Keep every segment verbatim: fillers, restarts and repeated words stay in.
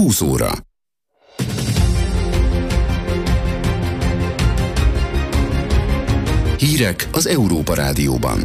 húsz óra. Hírek az Európa Rádióban.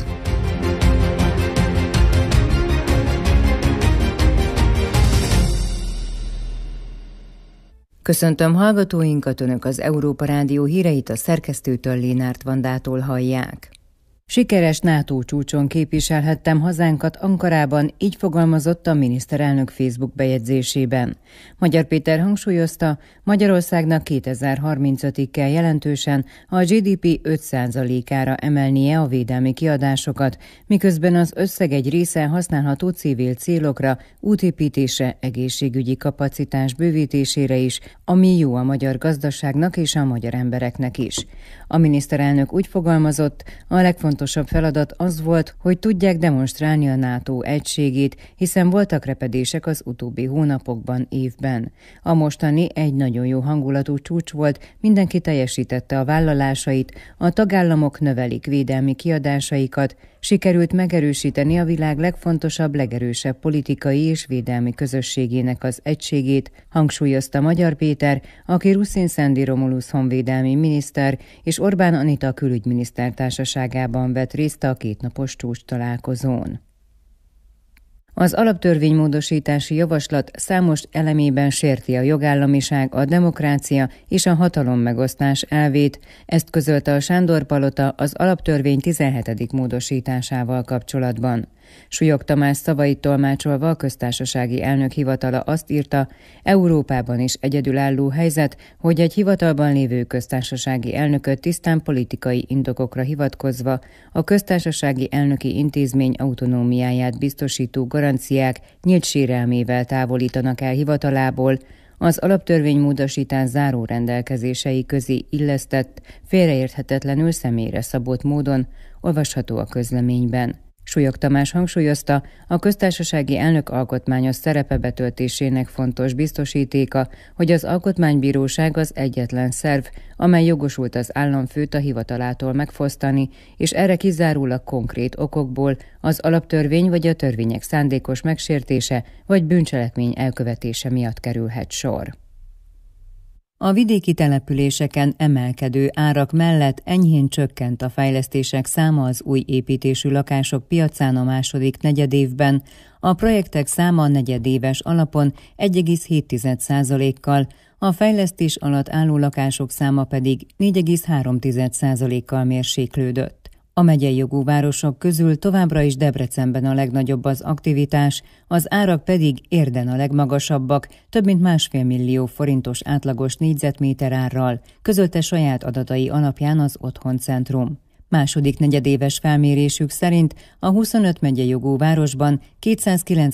Köszöntöm hallgatóinkat, Önök az Európa Rádió híreit a szerkesztőtől, Lénárt Vandától hallják. Sikeres NATO csúcson képviselhettem hazánkat Ankarában, így fogalmazott a miniszterelnök Facebook bejegyzésében. Magyar Péter hangsúlyozta, Magyarországnak kétezer-harmincötig kell jelentősen a gé dé pé öt százalékára emelnie a védelmi kiadásokat, miközben az összeg egy része használható civil célokra, útépítésre, egészségügyi kapacitás bővítésére is, ami jó a magyar gazdaságnak és a magyar embereknek is. A miniszterelnök úgy fogalmazott, a legfontosabb feladat az volt, hogy tudják demonstrálni a NATO egységét, hiszen voltak repedések az utóbbi hónapokban, évben. A mostani egy nagyon jó hangulatú csúcs volt, mindenki teljesítette a vállalásait, a tagállamok növelik védelmi kiadásaikat, sikerült megerősíteni a világ legfontosabb, legerősebb politikai és védelmi közösségének az egységét, hangsúlyozta Magyar Péter, aki Ruszin Szendi Romulusz honvédelmi miniszter és Orbán Anita külügyminiszter társaságában vett részt a kétnapos csúcs találkozón. Az alaptörvénymódosítási javaslat számos elemében sérti a jogállamiság, a demokrácia és a hatalommegosztás elvét, ezt közölte a Sándor-palota az alaptörvény tizenhetedik módosításával kapcsolatban. Súlyog Tamás szavait tolmácsolva a köztársasági elnök hivatala azt írta, Európában is egyedülálló helyzet, hogy egy hivatalban lévő köztársasági elnököt tisztán politikai indokokra hivatkozva a köztársasági elnöki intézmény autonómiáját biztosító garanciák nyílt sérelmével távolítanak el hivatalából, az alaptörvénymódosítás záró rendelkezései közé illesztett, félreérthetetlenül személyre szabott módon, olvasható a közleményben. Súlyog Tamás hangsúlyozta, a köztársasági elnök alkotmányos szerepe betöltésének fontos biztosítéka, hogy az alkotmánybíróság az egyetlen szerv, amely jogosult az államfőt a hivatalától megfosztani, és erre kizárólag konkrét okokból az alaptörvény vagy a törvények szándékos megsértése vagy bűncselekmény elkövetése miatt kerülhet sor. A vidéki településeken emelkedő árak mellett enyhén csökkent a fejlesztések száma az új építésű lakások piacán a második negyedévben, a projektek száma negyedéves alapon egy egész hét százalékkal, a fejlesztés alatt álló lakások száma pedig négy egész három százalékkal mérséklődött. A megyei jogú városok közül továbbra is Debrecenben a legnagyobb az aktivitás, az árak pedig Érden a legmagasabbak, több mint másfél millió forintos átlagos négyzetméter árral, közölte saját adatai alapján az Otthoncentrum. Második negyedéves felmérésük szerint a huszonöt megyei jogú városban kétszázkilencven